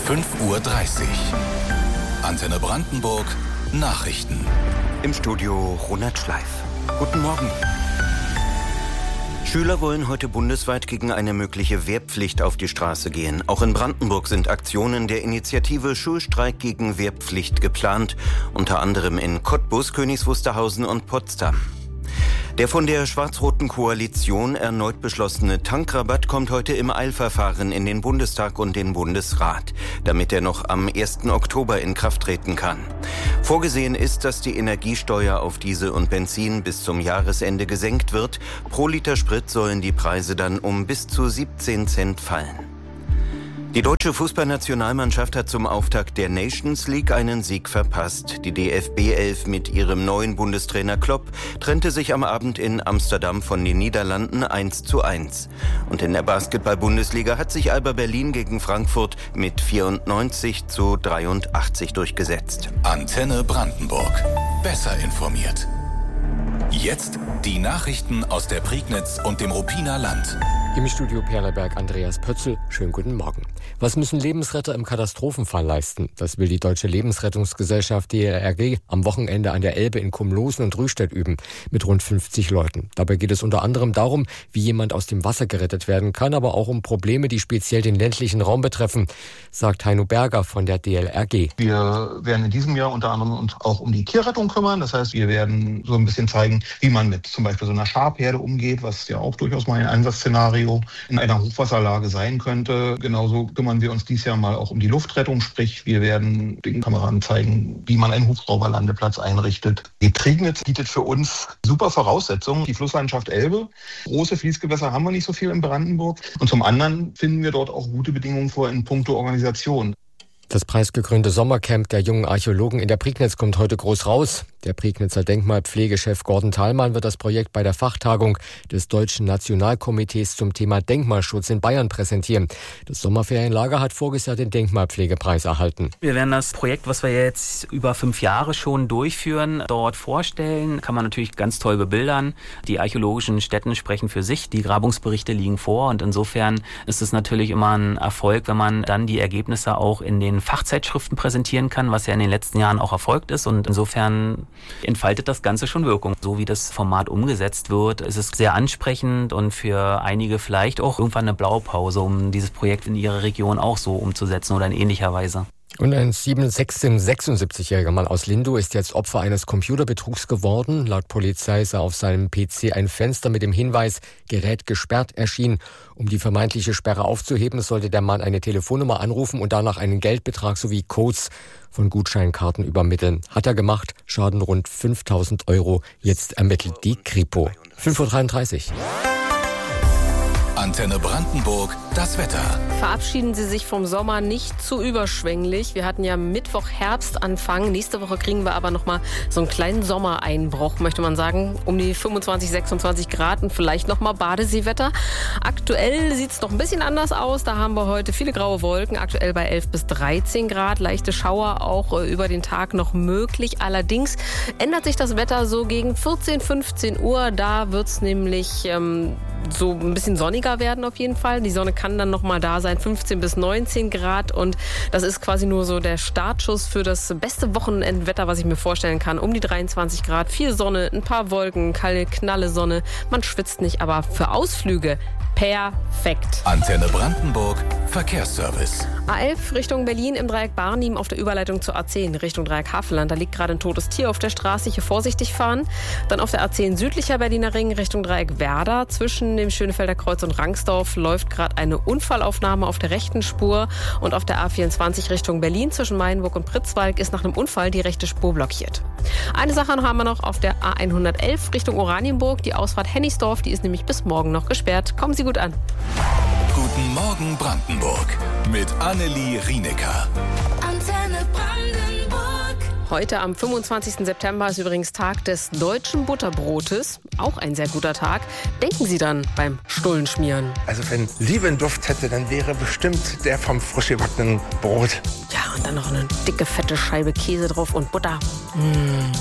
5:30 Uhr. Antenne Brandenburg Nachrichten. Im Studio Ronald Schleif. Guten Morgen. Schüler wollen heute bundesweit gegen eine mögliche Wehrpflicht auf die Straße gehen. Auch in Brandenburg sind Aktionen der Initiative Schulstreik gegen Wehrpflicht geplant. Unter anderem in Cottbus, Königs Wusterhausen und Potsdam. Der von der schwarz-roten Koalition erneut beschlossene Tankrabatt kommt heute im Eilverfahren in den Bundestag und den Bundesrat, damit er noch am 1. Oktober in Kraft treten kann. Vorgesehen ist, dass die Energiesteuer auf Diesel und Benzin bis zum Jahresende gesenkt wird. Pro Liter Sprit sollen die Preise dann um bis zu 17 Cent fallen. Die deutsche Fußballnationalmannschaft hat zum Auftakt der Nations League einen Sieg verpasst. Die DFB 11 mit ihrem neuen Bundestrainer Klopp trennte sich am Abend in Amsterdam von den Niederlanden 1:1. Und in der Basketball-Bundesliga hat sich Alba Berlin gegen Frankfurt mit 94:83 durchgesetzt. Antenne Brandenburg. Besser informiert. Jetzt die Nachrichten aus der Prignitz und dem Ruppiner Land. Im Studio Perleberg Andreas Pötzl. Schönen guten Morgen. Was müssen Lebensretter im Katastrophenfall leisten? Das will die Deutsche Lebensrettungsgesellschaft DLRG am Wochenende an der Elbe in Kumlosen und Rüstedt üben, mit rund 50 Leuten. Dabei geht es unter anderem darum, wie jemand aus dem Wasser gerettet werden kann, aber auch um Probleme, die speziell den ländlichen Raum betreffen, sagt Heino Berger von der DLRG. Wir werden in diesem Jahr unter anderem uns auch um die Tierrettung kümmern. Das heißt, wir werden so ein bisschen zeigen, wie man mit zum Beispiel so einer Schafherde umgeht, was ja auch durchaus mal ein Einsatzszenario in einer Hochwasserlage sein könnte. Genauso kümmern wir uns dieses Jahr mal auch um die Luftrettung, sprich wir werden den Kameraden zeigen, wie man einen Hubschrauberlandeplatz einrichtet. Die Prignitz bietet für uns super Voraussetzungen. Die Flusslandschaft Elbe, große Fließgewässer haben wir nicht so viel in Brandenburg. Und zum anderen finden wir dort auch gute Bedingungen vor in puncto Organisation. Das preisgekrönte Sommercamp der jungen Archäologen in der Prignitz kommt heute groß raus. Der Prignitzer Denkmalpflegechef Gordon Thalmann wird das Projekt bei der Fachtagung des Deutschen Nationalkomitees zum Thema Denkmalschutz in Bayern präsentieren. Das Sommerferienlager hat voriges Jahr den Denkmalpflegepreis erhalten. Wir werden das Projekt, was wir jetzt über 5 Jahre schon durchführen, dort vorstellen. Kann man natürlich ganz toll bebildern. Die archäologischen Stätten sprechen für sich. Die Grabungsberichte liegen vor. Und insofern ist es natürlich immer ein Erfolg, wenn man dann die Ergebnisse auch in den Fachzeitschriften präsentieren kann, was ja in den letzten Jahren auch erfolgt ist. Und insofern entfaltet das Ganze schon Wirkung. So wie das Format umgesetzt wird, ist es sehr ansprechend und für einige vielleicht auch irgendwann eine Blaupause, um dieses Projekt in ihrer Region auch so umzusetzen oder in ähnlicher Weise. Und ein 76-jähriger Mann aus Lindow ist jetzt Opfer eines Computerbetrugs geworden. Laut Polizei sei auf seinem PC ein Fenster mit dem Hinweis „Gerät gesperrt" erschienen. Um die vermeintliche Sperre aufzuheben, sollte der Mann eine Telefonnummer anrufen und danach einen Geldbetrag sowie Codes von Gutscheinkarten übermitteln. Hat er gemacht, Schaden rund 5.000 €. Jetzt ermittelt die Kripo. 5:33 Uhr. Antenne Brandenburg, das Wetter. Verabschieden Sie sich vom Sommer nicht zu überschwänglich. Wir hatten ja Mittwoch Herbstanfang. Nächste Woche kriegen wir aber nochmal so einen kleinen Sommereinbruch, möchte man sagen. Um die 25, 26 Grad und vielleicht nochmal Badeseewetter. Aktuell sieht es noch ein bisschen anders aus. Da haben wir heute viele graue Wolken. Aktuell bei 11 bis 13 Grad. Leichte Schauer auch über den Tag noch möglich. Allerdings ändert sich das Wetter so gegen 14, 15 Uhr. Da wird es nämlich so ein bisschen sonniger werden auf jeden Fall. Die Sonne kann dann nochmal da sein, 15 bis 19 Grad. Und das ist quasi nur so der Startschuss für das beste Wochenendwetter, was ich mir vorstellen kann. Um die 23 Grad, viel Sonne, ein paar Wolken, kalte, knalle Sonne. Man schwitzt nicht, aber für Ausflüge perfekt. Antenne Brandenburg, Verkehrsservice. A11 Richtung Berlin im Dreieck Barnim auf der Überleitung zur A10 Richtung Dreieck Havelland. Da liegt gerade ein totes Tier auf der Straße. Hier vorsichtig fahren. Dann auf der A10 südlicher Berliner Ring Richtung Dreieck Werder. Zwischen dem Schönefelder Kreuz und Rangsdorf läuft gerade eine Unfallaufnahme auf der rechten Spur. Und auf der A24 Richtung Berlin zwischen Maienburg und Pritzwalk ist nach einem Unfall die rechte Spur blockiert. Eine Sache haben wir noch auf der A111 Richtung Oranienburg. Die Ausfahrt Hennigsdorf, die ist nämlich bis morgen noch gesperrt. Kommen Sie gut an. Guten Morgen Brandenburg mit Annelie Rienecker. Antenne Brandenburg. Heute am 25. September ist übrigens Tag des deutschen Butterbrotes. Auch ein sehr guter Tag. Denken Sie dann beim Stullenschmieren. Also wenn Liebe einen Duft hätte, dann wäre bestimmt der vom frisch gebackenen Brot. Ja, und dann noch eine dicke, fette Scheibe Käse drauf und Butter.